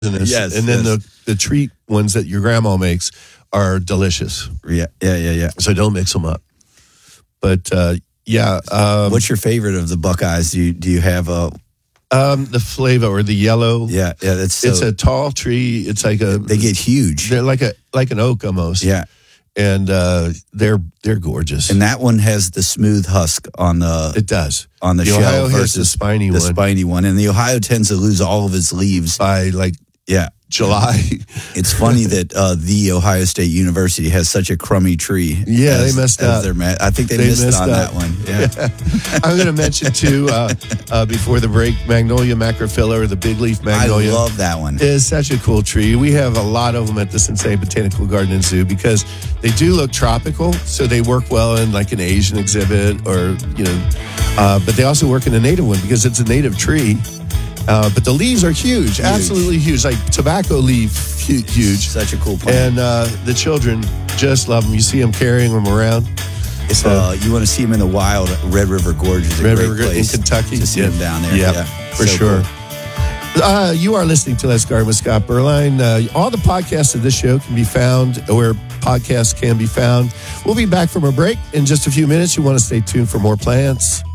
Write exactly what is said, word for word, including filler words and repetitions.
Yes, and then yes. the, the treat ones that your grandma makes are delicious. Yeah, yeah, yeah, yeah. So don't mix them up. But uh, yeah, um, What's your favorite of the Buckeyes? Do you do you have a? um, the flavor or the yellow? Yeah, yeah. That's so, It's a tall tree. It's like a. they get huge. They're like a like an oak almost. Yeah, and uh, they're they're gorgeous. and that one has the smooth husk on the It does. on the, The shell Ohio has versus the spiny the one. spiny one, and the Ohio tends to lose all of its leaves. By like Yeah, July. it's funny that uh, the Ohio State University has such a crummy tree. Yeah, as, they messed as up. Their ma- I think they, They missed, messed on up. that one. Yeah. I'm going to mention too uh, uh, before the break, Magnolia macrophylla or the big leaf I magnolia. love that one. Is such a cool tree. We have a lot of them at the Cincinnati Botanical Garden and Zoo because they do look tropical, so they work well in like an Asian exhibit or, you know, uh, but they also work in a native one because it's a native tree. Uh, but the leaves are huge, absolutely huge, like tobacco leaf, hu- huge. Such a cool plant. And uh, the children just love them. You see them carrying them around. If uh, you want to see them in the wild, Red River Gorge is a Red great River in place Kentucky. to see Yeah. them down there. Yeah, Yeah, for So sure. cool. Uh, you are listening to Let's Garden with Scott Berline. Uh, all the podcasts of this show can be found where podcasts can be found. We'll be back from a break in just a few minutes. You want to stay tuned for more plants.